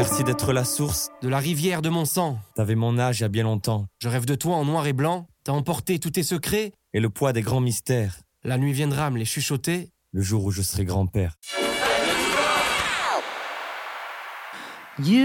Merci d'être la source de la rivière de mon sang. T'avais mon âge il y a bien longtemps. Je rêve de toi en noir et blanc. T'as emporté tous tes secrets. Et le poids des grands mystères. La nuit viendra me les chuchoter. Le jour où je serai grand-père.